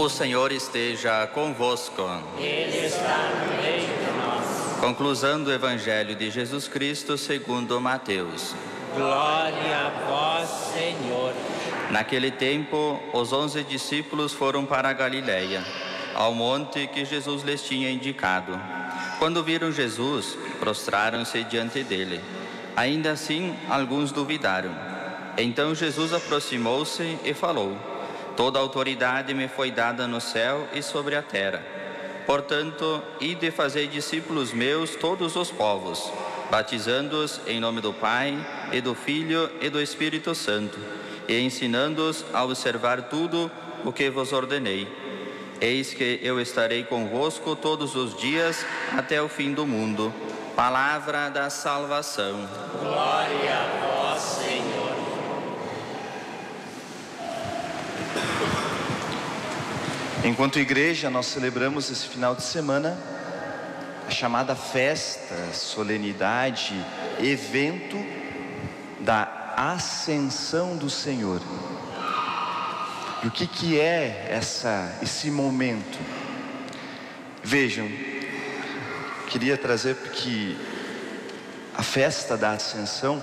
O Senhor esteja convosco. Ele está no meio de nós. Conclusão do Evangelho de Jesus Cristo segundo Mateus. Glória a vós, Senhor. Naquele tempo, os 11 discípulos foram para a Galiléia, ao monte que Jesus lhes tinha indicado. Quando viram Jesus, prostraram-se diante dele. Ainda assim, alguns duvidaram. Então Jesus aproximou-se e falou: Toda autoridade me foi dada no céu e sobre a terra. Portanto, ide fazer discípulos meus todos os povos, batizando-os em nome do Pai, e do Filho e do Espírito Santo, e ensinando-os a observar tudo o que vos ordenei. Eis que eu estarei convosco todos os dias até o fim do mundo. Palavra da salvação. Glória a vós, Senhor. Enquanto igreja, nós celebramos esse final de semana a chamada festa, solenidade, evento da Ascensão do Senhor. E o que é esse momento? Vejam, queria trazer que a festa da Ascensão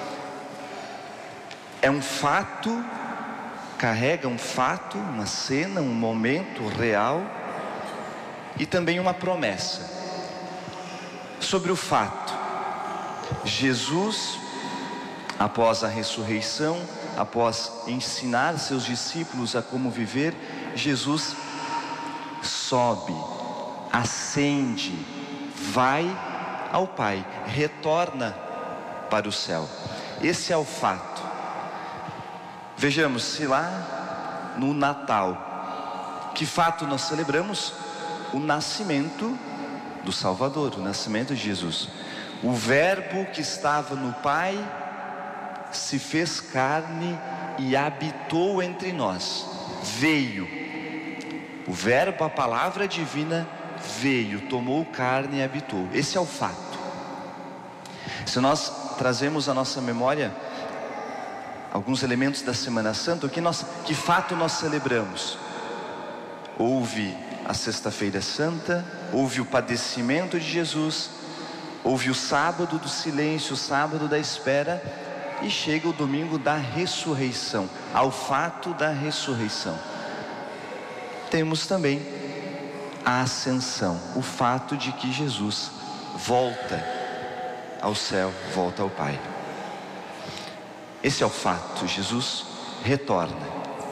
é um fato, carrega um fato, uma cena, um momento real e também uma promessa. Sobre o fato, Jesus, após a ressurreição, após ensinar seus discípulos a como viver, Jesus sobe, ascende, vai ao Pai, retorna para o céu. Esse é o fato. Vejamos, se lá no Natal, que fato nós celebramos? O nascimento do Salvador, o nascimento de Jesus. O Verbo que estava no Pai se fez carne e habitou entre nós. Veio. O Verbo, a palavra divina, veio, tomou carne e habitou. Esse é o fato. Se nós trazemos à nossa memória alguns elementos da Semana Santa, que fato nós celebramos? Houve a Sexta-feira Santa, houve o padecimento de Jesus, houve o sábado do silêncio, o sábado da espera, e chega o domingo da ressurreição, ao fato da ressurreição. Temos também a ascensão, o fato de que Jesus volta ao céu, volta ao Pai. Esse é o fato, Jesus retorna.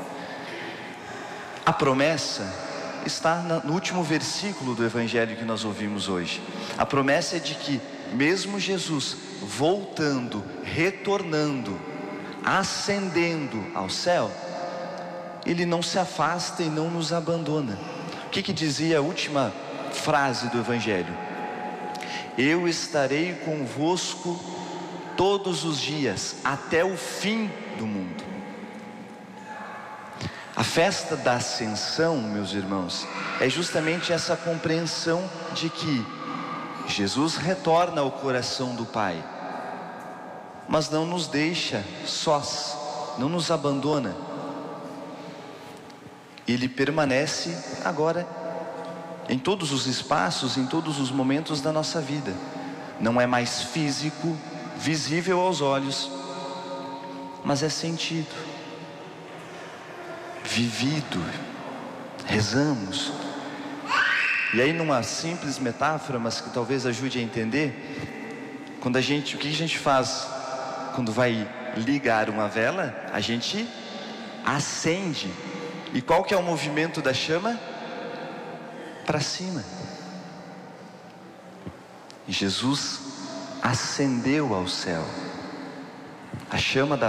A promessa está no último versículo do Evangelho que nós ouvimos hoje. A promessa é de que mesmo Jesus voltando, retornando, ascendendo ao céu, Ele não se afasta e não nos abandona. O que dizia a última frase do Evangelho? Eu estarei convosco todos os dias, até o fim do mundo. A festa da Ascensão, meus irmãos, é justamente essa compreensão de que Jesus retorna ao coração do Pai, mas não nos deixa sós, não nos abandona. Ele permanece agora em todos os espaços, em todos os momentos da nossa vida. Não é mais físico, visível aos olhos, mas é sentido, vivido. Rezamos. E aí, numa simples metáfora, mas que talvez ajude a entender, o que a gente faz quando vai ligar uma vela? A gente acende. E qual que é o movimento da chama? Para cima. Jesus ascendeu ao céu. A chama da